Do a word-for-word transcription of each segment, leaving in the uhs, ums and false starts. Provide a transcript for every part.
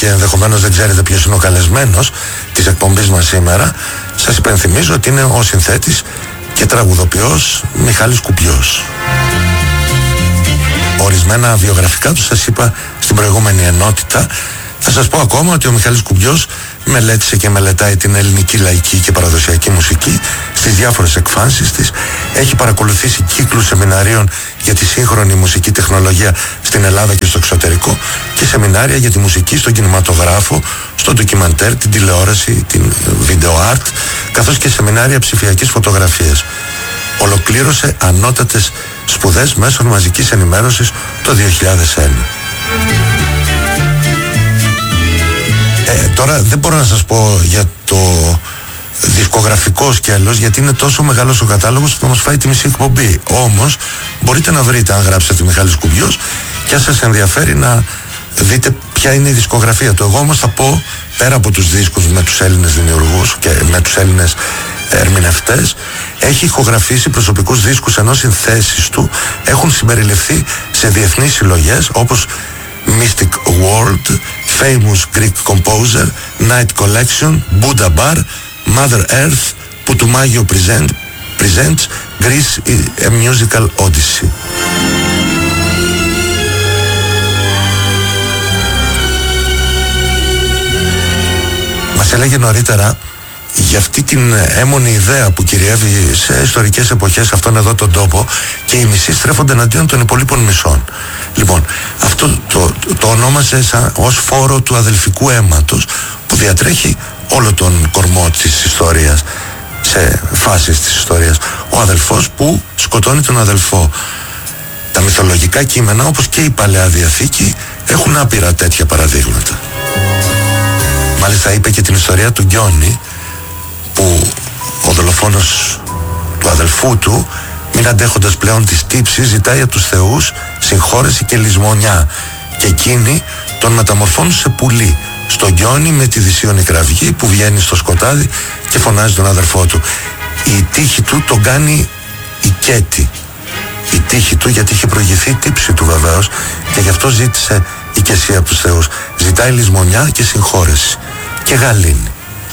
και ενδεχομένως δεν ξέρετε ποιος είναι ο καλεσμένος της εκπομπής μας σήμερα, σας υπενθυμίζω ότι είναι ο συνθέτης και τραγουδοποιός Μιχάλης Κουμπιός. Ορισμένα βιογραφικά του σας είπα στην προηγούμενη ενότητα. Θα σας πω ακόμα ότι ο Μιχάλης Κουμπιός μελέτησε και μελετάει την ελληνική λαϊκή και παραδοσιακή μουσική στις διάφορες εκφάνσεις της. Έχει παρακολουθήσει κύκλους σεμιναρίων για τη σύγχρονη μουσική τεχνολογία στην Ελλάδα και στο εξωτερικό και σεμινάρια για τη μουσική στον κινηματογράφο, στο ντοκιμαντέρ, την τηλεόραση, την video art, καθώς και σεμινάρια ψηφιακής φωτογραφίας. Ολοκλήρωσε ανώτατες σπουδές μέσων μαζικής ενημέρωσης το δύο χιλιάδες ένα. Ε, τώρα δεν μπορώ να σας πω για το δισκογραφικό σκέλος, γιατί είναι τόσο μεγάλος ο κατάλογος που θα μας φάει τη μισή εκπομπή. Όμως μπορείτε να βρείτε, αν γράψετε Μιχάλης Κουμπιός, και αν σας ενδιαφέρει να δείτε ποια είναι η δισκογραφία του. Εγώ όμως θα πω, πέρα από τους δίσκους με τους Έλληνες δημιουργούς και με τους Έλληνες ερμηνευτές, έχει ηχογραφήσει προσωπικούς δίσκους, ενώ συνθέσεις του έχουν συμπεριληφθεί σε διεθνείς συλλογές όπως Mystic World, Famous Greek Composer, Night Collection, Buddha Bar, Mother Earth, Putumayo present, Presents, Greece, A Musical Odyssey. Μας έλεγε νωρίτερα για αυτή την έμμονη ιδέα που κυριεύει σε ιστορικές εποχές αυτόν εδώ τον τόπο, και οι μισοί στρέφονται εναντίον των υπολείπων μισών. Λοιπόν, αυτό το, το, το ονόμασε σαν, ως φόρο του αδελφικού αίματος που διατρέχει όλο τον κορμό της ιστορίας, σε φάσεις της ιστορίας. Ο αδελφός που σκοτώνει τον αδελφό. Τα μυθολογικά κείμενα, όπως και η Παλαιά Διαθήκη, έχουν άπειρα τέτοια παραδείγματα. Μάλιστα είπε και την ιστορία του Γκιόνι, που ο δολοφόνος του αδελφού του, μην αντέχοντας πλέον τις τύψεις, ζητάει από τους θεούς συγχώρεση και λησμονιά, και εκείνοι τον μεταμορφώνουν σε πουλί στον Γκιόνι με τη δυσίωνη κραυγή που βγαίνει στο σκοτάδι και φωνάζει τον αδελφό του. Η τύχη του τον κάνει οικέτη, η τύχη του, γιατί είχε προηγηθεί η τύψη του βεβαίως, και γι' αυτό ζήτησε οικεσία από τους θεούς. Ζητάει λησμονιά και συγχώρεση και γαλήνη.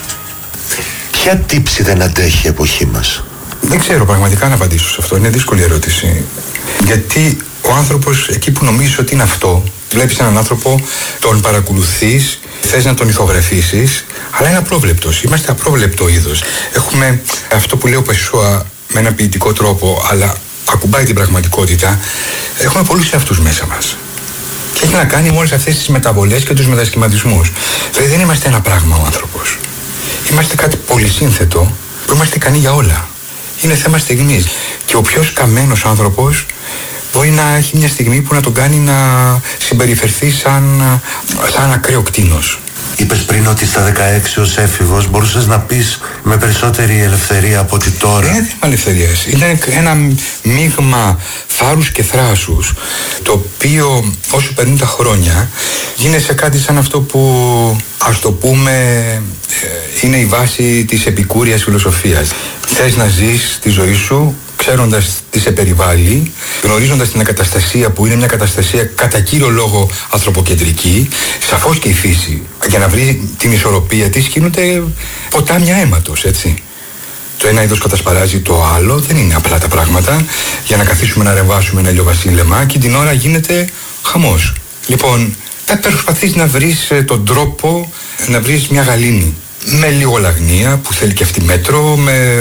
Ποια τύψη δεν αντέχει η εποχή μας? Δεν ξέρω πραγματικά να απαντήσω σε αυτό. Είναι δύσκολη ερώτηση. Γιατί ο άνθρωπος, εκεί που νομίζεις ότι είναι αυτό, βλέπεις έναν άνθρωπο, τον παρακολουθείς, θες να τον ηθογραφήσεις, αλλά είναι απρόβλεπτος. Είμαστε απρόβλεπτο είδος. Έχουμε αυτό που λέει ο Πεσσόα με ένα ποιητικό τρόπο, αλλά ακουμπάει την πραγματικότητα. Έχουμε πολλούς εαυτούς μέσα μας. Και έχει να κάνει με όλες αυτές τις μεταβολές και τους μετασχηματισμούς. Δηλαδή δεν είμαστε ένα πράγμα ο άνθρωπος. Είμαστε κάτι πολυσύνθετο που είμαστε ικανοί για όλα. Είναι θέμα στιγμής. Και ο πιο καμένος άνθρωπος μπορεί να έχει μια στιγμή που να τον κάνει να συμπεριφερθεί σαν, σαν ακραίο κτήνος. Είπες πριν ότι στα δεκαέξι ως έφηβος μπορούσες να πεις με περισσότερη ελευθερία από ότι τώρα. Είναι θέμα ελευθερίας. Είναι ένα μείγμα θάρρους και θράσους, το οποίο όσο περνούν τα χρόνια γίνεσαι κάτι σαν αυτό που, ας το πούμε, είναι η βάση της επικούριας φιλοσοφίας. Θες να ζεις τη ζωή σου ξέροντας τι σε περιβάλλει, γνωρίζοντας την ακαταστασία που είναι μια καταστασία κατά κύριο λόγο ανθρωποκεντρική. Σαφώς και η φύση, για να βρει την ισορροπία της, κινούνται ποτάμια αίματος, έτσι. Το ένα είδος κατασπαράζει το άλλο, δεν είναι απλά τα πράγματα. Για να καθίσουμε να ρεμβάσουμε ένα ηλιοβασίλεμα, και την ώρα γίνεται χαμός. Λοιπόν, θα προσπαθείς να βρεις τον τρόπο να βρεις μια γαλήνη. Με λίγο λαγνία που θέλει και αυτή μέτρο, με,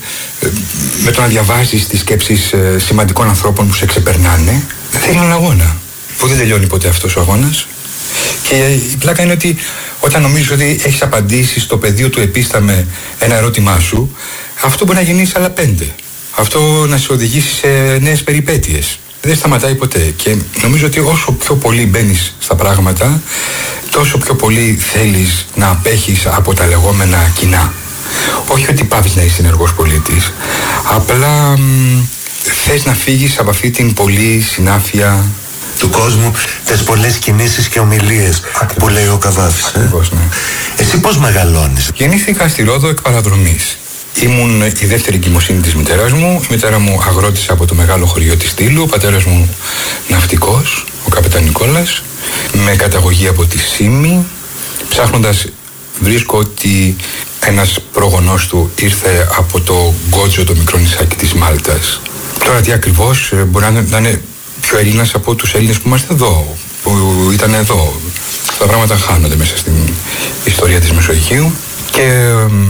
με το να διαβάζεις τις σκέψεις σημαντικών ανθρώπων που σε ξεπερνάνε. Θέλει έναν αγώνα που δεν τελειώνει ποτέ αυτός ο αγώνας. Και η πλάκα είναι ότι όταν νομίζεις ότι έχεις απαντήσει στο πεδίο του επίσταμε ένα ερώτημά σου, αυτό μπορεί να γεννήσει άλλα πέντε. Αυτό να σε οδηγήσει σε νέες περιπέτειες. Δεν σταματάει ποτέ. Και νομίζω ότι όσο πιο πολύ μπαίνεις στα πράγματα, τόσο πιο πολύ θέλεις να απέχεις από τα λεγόμενα κοινά. Όχι ότι πάβεις να είσαι ενεργός πολίτης, απλά μ, θες να φύγεις από αυτή την πολλή συνάφεια του κόσμου, τις πολλές κινήσεις και ομιλίες. Ακριβώς. Που λέει ο Καβάφης. Ακριβώς, ε? ναι. Εσύ πώς μεγαλώνεις? Γεννήθηκα στη Ρόδο εκ παραδρομής. Ήμουν η δεύτερη εγκυμοσύνη της μητέρας μου. Η μητέρα μου αγρότησα από το μεγάλο χωριό της Στήλου. Ο πατέρας μου ναυτικός, ο καπετάν Νικόλας, με καταγωγή από τη Σύμη. Ψάχνοντας βρίσκω ότι ένας πρόγονός του ήρθε από το Γκότζο, το μικρό νησάκι της Μάλτας. Τώρα τι ακριβώς, μπορεί να είναι πιο Έλληνας από τους Έλληνες που είμαστε εδώ, που ήταν εδώ. Τα πράγματα χάνονται μέσα στην ιστορία της Μεσογείου. Και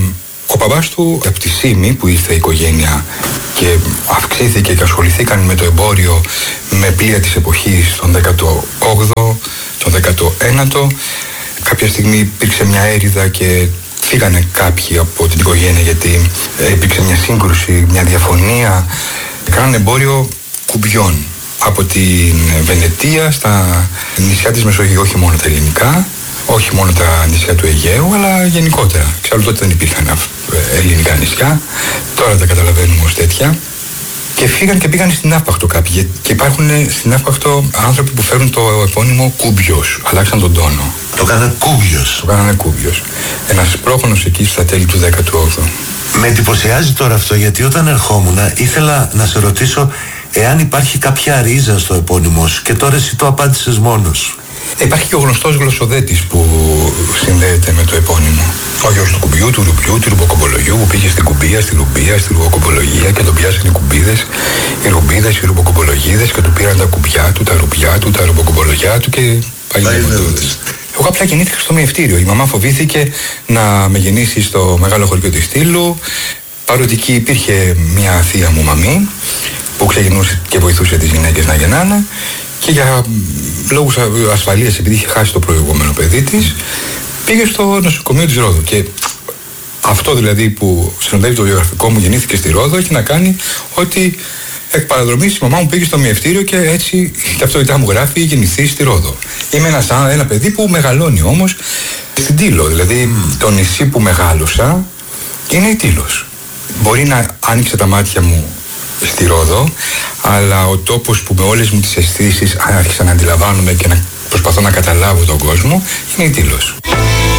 ο παπάς του από τη Σύμη που ήρθε η οικογένεια και αυξήθηκε και ασχοληθήκαν με το εμπόριο με πλοία της εποχής τον δέκατο όγδοο, τον δέκατο ένατο. Κάποια στιγμή υπήρξε μια έρηδα και φύγανε κάποιοι από την οικογένεια γιατί υπήρξε μια σύγκρουση, μια διαφωνία. Κάνανε εμπόριο κουμπιών από την Βενετία στα νησιά της Μεσογείου, όχι μόνο τα ελληνικά, όχι μόνο τα νησιά του Αιγαίου, αλλά γενικότερα. Εξάλλου τότε δεν υπήρχαν ελληνικά νησιά, τώρα τα καταλαβαίνουμε ως τέτοια. Και φύγαν και πήγαν στην Ναύπαχτο κάποιοι. Και υπάρχουν στην Ναύπαχτο άνθρωποι που φέρουν το επώνυμο Κούμπιος. Αλλάξαν τον τόνο. Το κάνανε Κούμπιος. Το κάνανε Κούμπιος. Ένας πρόγονος εκεί στα τέλη του δέκατου όγδοου. Με εντυπωσιάζει τώρα αυτό, γιατί όταν ερχόμουν ήθελα να σε ρωτήσω εάν υπάρχει κάποια ρίζα στο επώνυμο σου και τώρα εσύ το απάντησες μόνος. Υπάρχει και ο γνωστός γλωσσοδέτης που συνδέεται με το επώνυμο. Ο γιος του κουμπιού, του ρουμπιού, του ρουμποκομπολογιού που πήγε στην κουμπία, στη ρουμπία, στη ρουμποκομπολογία και τον πιάσαν οι κουμπίδες, οι ρουμπίδες, οι ρουμποκομπολογίδες και του πήραν τα κουμπιά του, τα ρουπιά του, τα ρουμποκομπολογιά του και πάει λέγοντας. Εγώ απλά γεννήθηκα στο μυευτήριο. Η μαμά φοβήθηκε να με γεννήσει στο μεγάλο χωριό της Στήλου, παρότι εκεί υπήρχε μια θεία μου μαμή που ξεκινούσε και βοηθούσε τις γυναίκες να γεννάνε. Και για λόγους ασφαλείας, επειδή είχε χάσει το προηγούμενο παιδί της, πήγε στο νοσοκομείο της Ρόδου. Και αυτό δηλαδή που συνοδεύει το βιογραφικό μου, γεννήθηκε στη Ρόδο, έχει να κάνει ότι εκ παραδρομής η μαμά μου πήγε στο μυευτήριο και έτσι η ταυτότητά μου γράφει γεννηθεί στη Ρόδο. Είμαι ένας, ένα παιδί που μεγαλώνει όμως στην Τήλο. Δηλαδή το νησί που μεγάλωσα είναι η Τήλος. Μπορεί να άνοιξε τα μάτια μου στη Ρόδο, αλλά ο τόπος που με όλες μου τις αισθήσεις άρχισα να αντιλαμβάνομαι και να προσπαθώ να καταλάβω τον κόσμο είναι η Τήλος.